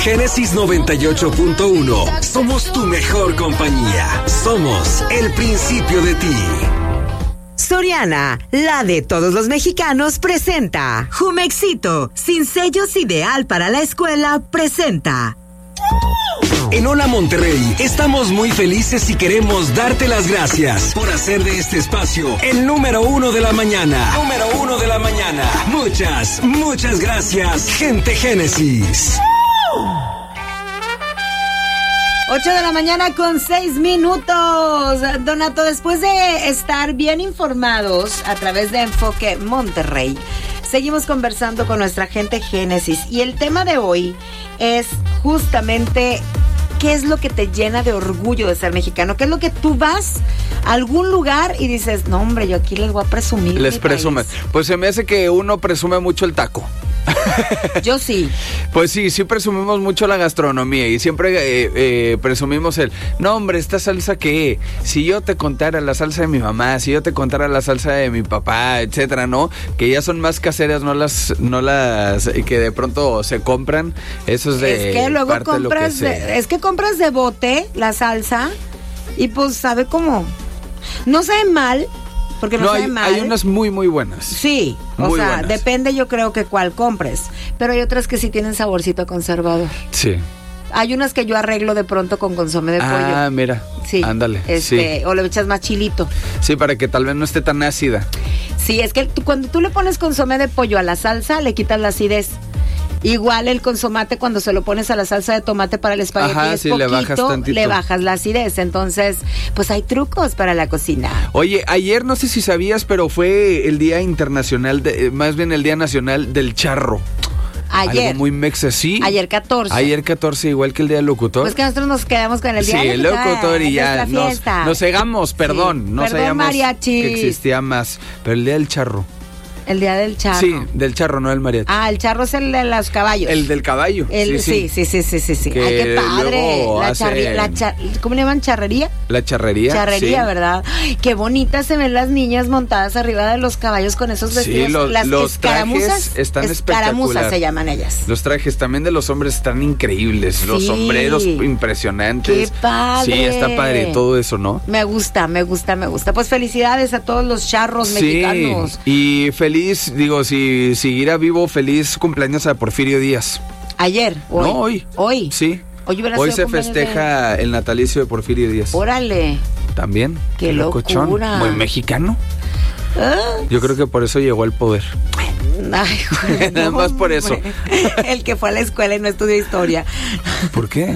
Génesis 98.1. Somos tu mejor compañía. Somos el principio de ti. Soriana, la de todos los mexicanos, presenta Jumexito, sin sellos, ideal para la escuela, presenta. En Hola Monterrey, estamos muy felices y queremos darte las gracias por hacer de este espacio el número 1 de la mañana. Número 1 de la mañana. Muchas gracias, gente Génesis. 8 de la mañana con 6 minutos. Donato, después de estar bien informados a través de Enfoque Monterrey, seguimos conversando con nuestra gente Génesis. Y el tema de hoy es justamente qué es lo que te llena de orgullo de ser mexicano. ¿Qué es lo que tú vas a algún lugar y dices, no hombre, yo aquí les voy a presumir? Les presumes. Pues se me hace que uno presume mucho el taco. Yo sí. Pues sí presumimos mucho la gastronomía y siempre presumimos no hombre, esta salsa que si yo te contara la salsa de mi mamá, si yo te contara la salsa de mi papá, etcétera, ¿no? Que ya son más caseras, no las que de pronto se compran. Eso es de es que luego parte compras de lo que es que compras de bote la salsa y pues sabe cómo. No sabe mal. Porque no sabe mal. Hay unas muy, muy buenas. Sí, muy o sea, buenas. Depende yo creo que cuál compres. Pero hay otras que sí tienen saborcito conservador. Sí. Hay unas que yo arreglo de pronto con consomé de pollo. Ah, mira. Sí. Ándale. Sí. O le echas más chilito. Sí, para que tal vez no esté tan ácida. Sí, es que cuando tú le pones consomé de pollo a la salsa, le quitas la acidez. Igual el consomate cuando se lo pones a la salsa de tomate para el espagueti, ajá, es sí, poquito, le bajas la acidez. Entonces, pues hay trucos para la cocina. Oye, ayer no sé si sabías, pero fue el Día Internacional, más bien el Día Nacional del Charro. Ayer. Algo muy mexa, sí. Ayer 14. Ayer 14, igual que el Día del Locutor. Pues que nosotros nos quedamos con el Día del Locutor y ya nos cegamos, perdón. Sí. No sabíamos mariachis. que existía más. Pero el Día del Charro. El Día del charro. Sí, del charro, no del mariachi. Ah, el charro es el de los caballos. El del caballo. Sí. Ay, qué padre. ¿Cómo le llaman? ¿Charrería? La charrería. Charrería, sí. ¿Verdad? Ay, qué bonitas se ven las niñas montadas arriba de los caballos con esos vestidos. Sí, las los escaramuzas trajes están escaramuzas se llaman ellas. Los trajes también de los hombres están increíbles. Sí. Los sombreros impresionantes. Qué padre. Sí, está padre todo eso, ¿no? Me gusta. Pues felicidades a todos los charros mexicanos. Y feliz, digo, si siguiera vivo, feliz cumpleaños a Porfirio Díaz. Ayer, hoy. No, hoy. Hoy. Sí. Hoy se festeja el natalicio de Porfirio Díaz. Órale. También. Qué locura. Muy mexicano. Yo creo que por eso llegó al poder. Ay, güey, nada más por eso. El que fue a la escuela y no estudió historia. ¿Por qué?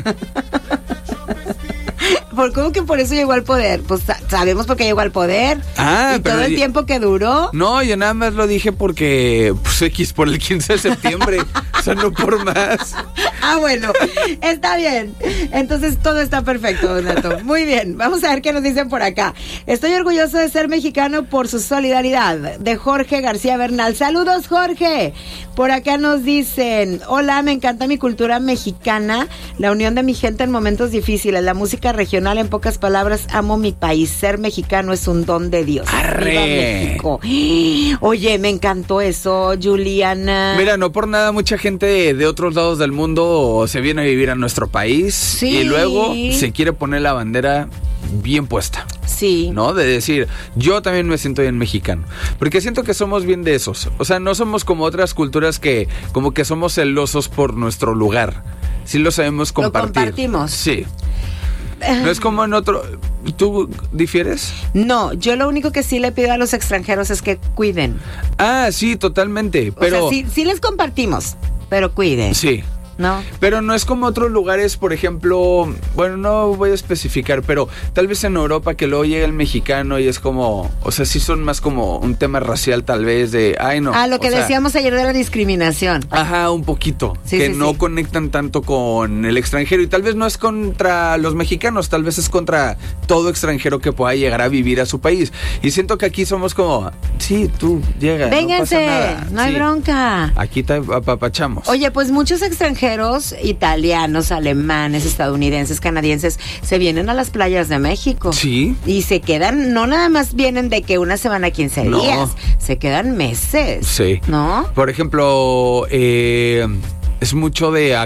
¿Cómo que por eso llegó al poder? Pues sabemos por qué llegó al poder. Ah, y todo el tiempo que duró. No, yo nada más lo dije porque, pues, por el 15 de septiembre. O sea, no por más. Ah, bueno, está bien. Entonces todo está perfecto, Donato. Muy bien, vamos a ver qué nos dicen por acá. Estoy orgulloso de ser mexicano por su solidaridad. De Jorge García Bernal. Saludos, Jorge. Por acá nos dicen, hola, me encanta mi cultura mexicana, la unión de mi gente en momentos difíciles, la música regional, en pocas palabras, amo mi país. Ser mexicano es un don de Dios. ¡Arre! ¡Arriba México! Oye, me encantó eso, Juliana. Mira, no por nada mucha gente de otros lados del mundo se viene a vivir a nuestro país. Sí. Y luego se quiere poner la bandera bien puesta. Sí. ¿No? De decir, yo también me siento bien mexicano. Porque siento que somos bien de esos. O sea, no somos como otras culturas que como que somos celosos por nuestro lugar. Sí lo sabemos compartir. Lo compartimos. Sí. No es como en otro... ¿Tú difieres? No, yo lo único que sí le pido a los extranjeros es que cuiden. Ah, sí, totalmente. Pero... O sea, sí les compartimos, pero cuiden. Sí. ¿No? Pero no es como otros lugares, por ejemplo, bueno, no voy a especificar, pero tal vez en Europa que luego llega el mexicano y es como, o sea, sí son más como un tema racial tal vez de, ay no. Ah, lo que decíamos ayer de la discriminación. Ajá, un poquito, sí, que sí, no conectan tanto con el extranjero y tal vez no es contra los mexicanos, tal vez es contra todo extranjero que pueda llegar a vivir a su país. Y siento que aquí somos como, sí, tú llega, vénganse, no pasa nada. No hay bronca. Aquí te apapachamos. Oye, pues muchos extranjeros, italianos, alemanes, estadounidenses, canadienses, se vienen a las playas de México. Sí. Y se quedan, no nada más vienen de que una semana, 15 días, se quedan meses. Sí. ¿No? Por ejemplo, Es mucho de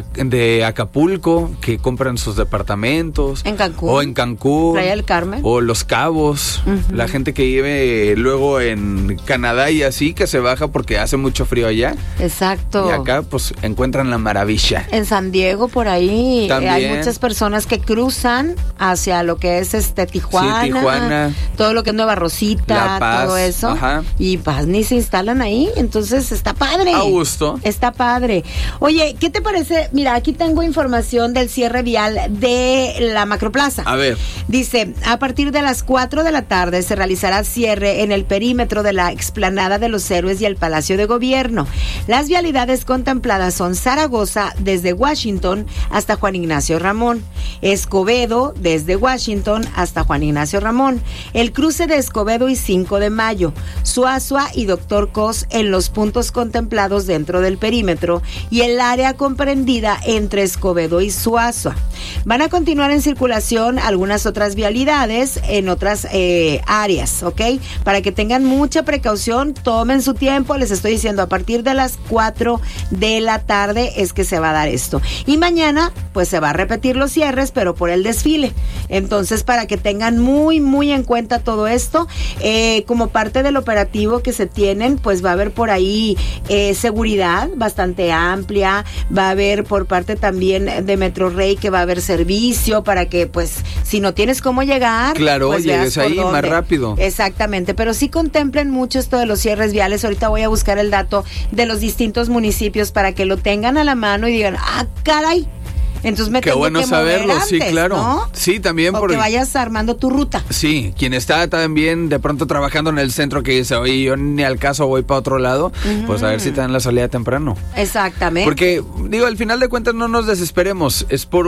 Acapulco, que compran sus departamentos. En Cancún. O en Cancún. Playa del Carmen. O Los Cabos. La gente que vive luego en Canadá y así, que se baja porque hace mucho frío allá. Exacto. Y acá pues encuentran la maravilla. En San Diego, por ahí, También. hay muchas personas que cruzan hacia lo que es Tijuana. Sí, Tijuana. Todo lo que es Nueva Rosita, La Paz, todo eso. ajá. Y pues ni se instalan ahí, entonces está padre. A gusto. Está padre. Oye, ¿qué te parece? Mira, aquí tengo información del cierre vial de la Macroplaza. A ver. Dice, a partir de las 4 de la tarde se realizará cierre en el perímetro de la explanada de los Héroes y el Palacio de Gobierno. Las vialidades contempladas son Zaragoza desde Washington hasta Juan Ignacio Ramón, Escobedo desde Washington hasta Juan Ignacio Ramón, el cruce de Escobedo y 5 de Mayo, Suazua y Doctor Cos en los puntos contemplados dentro del perímetro y el área comprendida entre Escobedo y Suazua. Van a continuar en circulación algunas otras vialidades en otras áreas, ¿ok? Para que tengan mucha precaución, tomen su tiempo, les estoy diciendo, a partir de las 4 de la tarde es que se va a dar esto. Y mañana, pues se va a repetir los cierres, pero por el desfile. Entonces, para que tengan muy, muy en cuenta todo esto, como parte del operativo que se tienen, pues va a haber por ahí seguridad bastante amplia, va a haber por parte también de Metrorrey que va a haber servicio para que, pues, si no tienes cómo llegar, claro, pues llegues ahí dónde. más rápido. Exactamente, pero sí contemplen mucho esto de los cierres viales. Ahorita voy a buscar el dato de los distintos municipios para que lo tengan a la mano y digan, ah, caray. Entonces me Qué tengo bueno que saberlo, mover antes, sí, claro. ¿no? Sí, también o que vayas armando tu ruta. Sí, quien está también de pronto trabajando en el centro que dice, oye, yo ni al caso voy para otro lado, pues a ver si te dan la salida temprano. Exactamente. Porque, digo, al final de cuentas no nos desesperemos, es por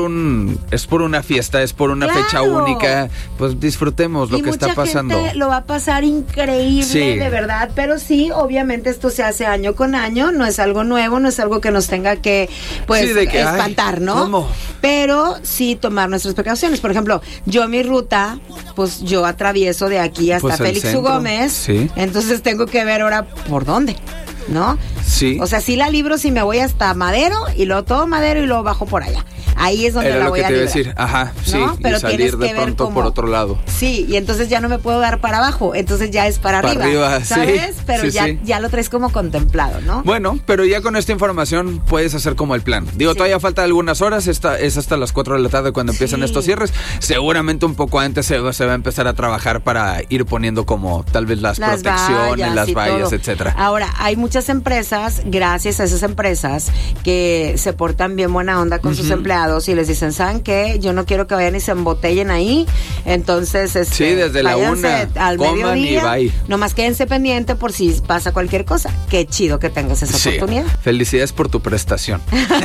una fiesta, es por una fecha única, pues disfrutemos lo que está pasando. Gente lo va a pasar increíble, sí, de verdad, pero sí, obviamente esto se hace año con año, no es algo nuevo, no es algo que nos tenga que, pues, sí, de que, espantar, ay, ¿no? ¿cómo? Pero sí tomar nuestras precauciones. Por ejemplo, yo mi ruta, pues yo atravieso de aquí hasta pues Félix U. Gómez, sí. Entonces tengo que ver ahora por dónde, ¿no? Sí. O sea, sí la libro si me voy hasta Madero y luego todo Madero y luego bajo por allá. Ahí es donde era la lo voy que a te iba a librar, decir, ajá, sí, ¿no? Pero y salir de pronto por otro lado. Sí, y entonces ya no me puedo dar para abajo, entonces ya es para arriba, ¿sabes? Sí, pero sí, ya lo traes como contemplado, ¿no? Bueno, pero ya con esta información puedes hacer como el plan. Digo, todavía falta algunas horas, es hasta las 4 de la tarde cuando empiezan estos cierres. Seguramente un poco antes se va a empezar a trabajar para ir poniendo como tal vez las protecciones, las vallas, etcétera. Ahora, hay muchas empresas, gracias a esas empresas, que se portan bien buena onda con sus empleados y les dicen, ¿saben qué? Yo no quiero que vayan y se embotellen ahí, entonces sí, desde la 1 al coman mediodía, y bye. Nomás quédense pendiente por si pasa cualquier cosa. Qué chido que tengas esa oportunidad. Felicidades por tu prestación.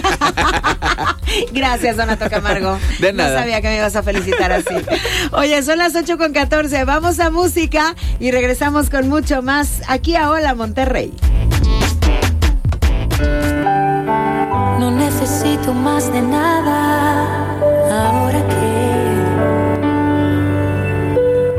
Gracias, Donato Camargo. De nada. No sabía que me ibas a felicitar así. Oye, son las 8:14. Vamos a música y regresamos con mucho más aquí a Hola Monterrey.